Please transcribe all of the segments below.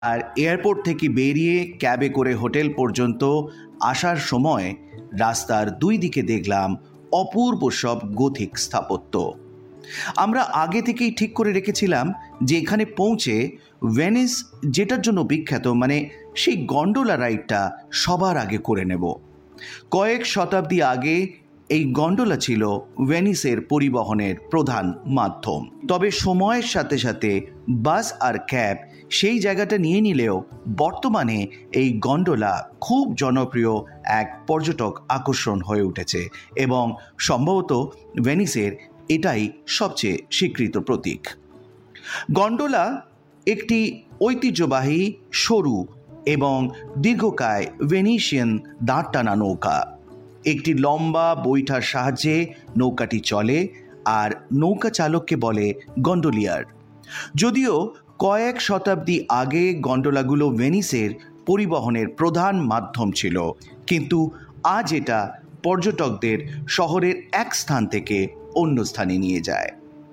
আর airport থেকে বেরিয়ে ক্যাবে করে হোটেল পর্যন্ত আসার সময় রাস্তার দুই দিকে দেখলাম অপূর্ব সব গথিক স্থাপত্য। আমরা আগে থেকেই ঠিক করে রেখেছিলাম যে এখানে পৌঁছে ভেনিস যেটার জন্য বিখ্যাত, মানে সেই গন্ডোলা রাইডটা সবার আগে করে নেব। কয়েক শতাব্দী আগে এই গন্ডোলা ছিল ভেনিসের পরিবহনের প্রধান মাধ্যম। তবে সময়ের সাথে সাথে বাস আর ক্যাব সেই জায়গাটা নিয়ে নিলেও বর্তমানে এই গন্ডোলা খুব জনপ্রিয় এক পর্যটক আকর্ষণ হয়ে উঠেছে এবং সম্ভবত ভেনিসের এটাই সবচেয়ে স্বীকৃত প্রতীক। গন্ডোলা একটি ঐতিহ্যবাহী সরু এবং দীর্ঘকায় ভেনিসিয়ান দাঁড় টানা নৌকা। একটি লম্বা বৈঠার সাহায্যে নৌকাটি চলে আর নৌকা চালককে বলে গন্ডোলিয়ার। যদিও কয়েক শতাব্দী আগে গন্ডোলাগুলো ভেনিসের পরিবহনের প্রধান মাধ্যম ছিল, কিন্তু আজ এটা পর্যটকদের শহরের এক স্থান থেকে অন্য স্থানে নিয়ে যায়।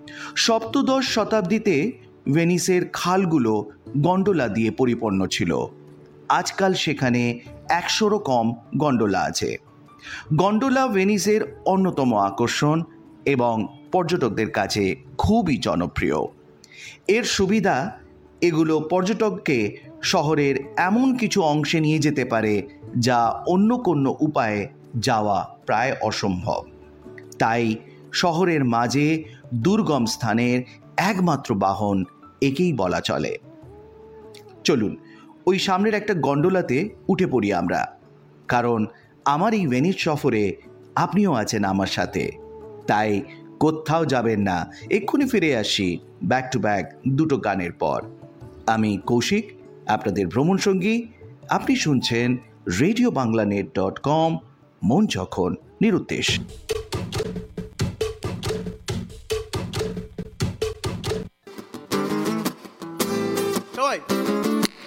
সপ্তদশ শতাব্দীতে ভেনিসের খালগুলো গন্ডোলা দিয়ে পরিপূর্ণ ছিল। আজকাল সেখানে 100রও কম গন্ডোলা আছে। গন্ডোলা ভেনিসের অন্যতম আকর্ষণ এবং পর্যটকদের কাছে খুবই জনপ্রিয়। এর সুবিধা, এগুলো পর্যটককে শহরের এমন কিছু অংশে নিয়ে যেতে পারে যা অন্য কোনো উপায়ে যাওয়া প্রায় অসম্ভব। তাই শহরের মাঝে দুর্গম স্থানের একমাত্র বাহন একেই বলা চলে। চলুন ওই সামনের একটা গন্ডোলাতে উঠে পড়ি আমরা, কারণ আমার এই ভেনিস সফরে আপনিও আছেন আমার সাথে। তাই কোথাও যাবেন না, এক্ষুনি ফিরে আসি ব্যাক টু ব্যাক দুটো গানের পর। আমি কৌশিক, আপনাদের ভ্রমণ সঙ্গী। আপনি শুনছেন RadioBanglaNet.com, মন যখন নিরুদ্দেশ। সবাই